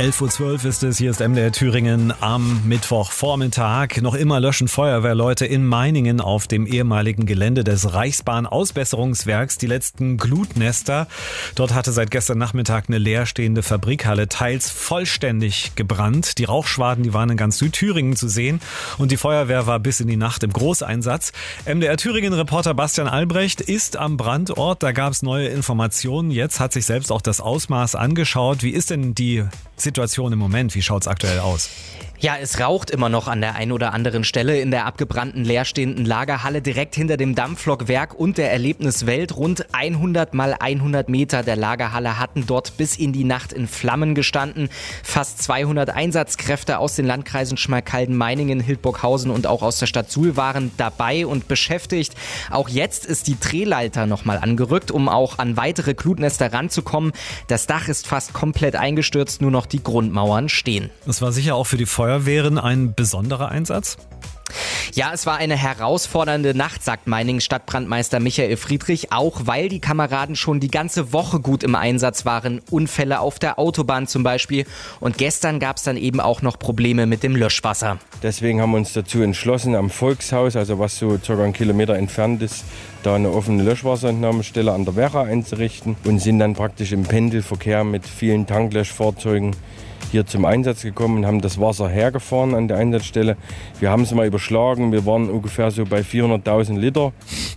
11.12 Uhr ist es, hier ist MDR Thüringen am Mittwochvormittag. Noch immer löschen Feuerwehrleute in Meiningen auf dem ehemaligen Gelände des Reichsbahn-Ausbesserungswerks die letzten Glutnester. Dort hatte seit gestern Nachmittag eine leerstehende Fabrikhalle teils vollständig gebrannt. Die Rauchschwaden, die waren in ganz Südthüringen zu sehen und die Feuerwehr war bis in die Nacht im Großeinsatz. MDR Thüringen-Reporter Bastian Albrecht ist am Brandort. Da gab es neue Informationen. Jetzt hat sich selbst auch das Ausmaß angeschaut. Wie ist denn die Situation im Moment? Wie schaut's aktuell aus? Ja, es raucht immer noch an der einen oder anderen Stelle in der abgebrannten leerstehenden Lagerhalle direkt hinter dem Dampflokwerk und der Erlebniswelt. Rund 100 mal 100 Meter der Lagerhalle hatten dort bis in die Nacht in Flammen gestanden. Fast 200 Einsatzkräfte aus den Landkreisen Schmalkalden, Meiningen, Hildburghausen und auch aus der Stadt Suhl waren dabei und beschäftigt. Auch jetzt ist die Drehleiter nochmal angerückt, um auch an weitere Glutnester ranzukommen. Das Dach ist fast komplett eingestürzt, nur noch die Grundmauern stehen. Das war sicher auch für die Feuerwehren ein besonderer Einsatz? Ja, es war eine herausfordernde Nacht, sagt Meinings Stadtbrandmeister Michael Friedrich, auch weil die Kameraden schon die ganze Woche gut im Einsatz waren. Unfälle auf der Autobahn zum Beispiel. Und gestern gab es dann eben auch noch Probleme mit dem Löschwasser. Deswegen haben wir uns dazu entschlossen, am Volkshaus, also was so ca. 1 Kilometer entfernt ist, da eine offene Löschwasserentnahmestelle an der Werra einzurichten und sind dann praktisch im Pendelverkehr mit vielen Tanklöschfahrzeugen hier zum Einsatz gekommen und haben das Wasser hergefahren an der Einsatzstelle. Wir haben es mal überschlagen, wir waren ungefähr so bei 400.000 Liter.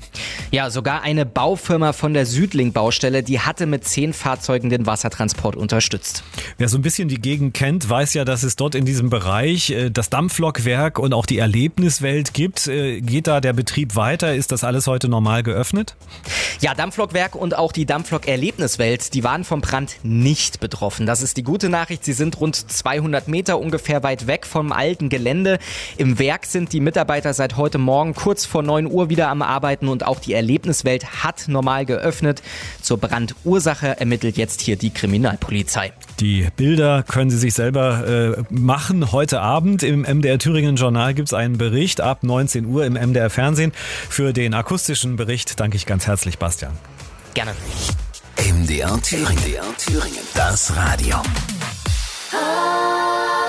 Ja, sogar eine Baufirma von der Südling-Baustelle, die hatte mit 10 Fahrzeugen den Wassertransport unterstützt. Wer so ein bisschen die Gegend kennt, weiß ja, dass es dort in diesem Bereich das Dampflokwerk und auch die Erlebniswelt gibt. Geht da der Betrieb weiter? Ist das alles heute normal geöffnet? Ja, Dampflokwerk und auch die Dampflok-Erlebniswelt, die waren vom Brand nicht betroffen. Das ist die gute Nachricht. Sie sind rund 200 Meter ungefähr weit weg vom alten Gelände. Im Werk sind die Mitarbeiter seit heute Morgen kurz vor 9 Uhr wieder am Arbeiten und auch die Erlebniswelt hat normal geöffnet. Zur Brandursache ermittelt jetzt hier die Kriminalpolizei. Die Bilder können Sie sich selber machen. Heute Abend im MDR Thüringen Journal gibt es einen Bericht ab 19 Uhr im MDR Fernsehen. Für den akustischen Bericht danke ich ganz herzlich, Bastian. Gerne. MDR Thüringen. Das Radio.